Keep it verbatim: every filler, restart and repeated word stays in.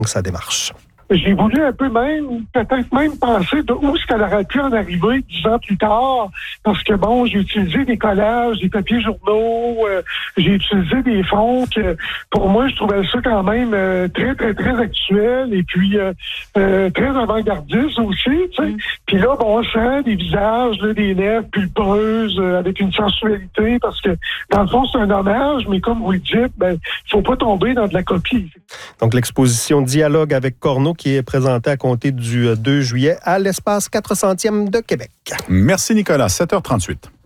sa démarche. J'ai voulu un peu même, peut-être même penser de où est-ce qu'elle aurait pu en arriver dix ans plus tard, parce que bon, j'ai utilisé des collages, des papiers journaux, euh, j'ai utilisé des fonds que, pour moi, je trouvais ça quand même euh, très, très, très actuel et puis euh, euh, très avant-gardiste aussi, tu sais. Mm. Puis là, bon, on sent des visages, là, des lèvres pulpeuses, euh, avec une sensualité, parce que, dans le fond, c'est un hommage, mais comme vous le dites, ben, faut pas tomber dans de la copie. Donc, l'exposition Dialogue avec Corneau qui est présentée à compter du deux juillet à l'espace quatre centième de Québec. Merci, Nicolas. sept heures trente-huit.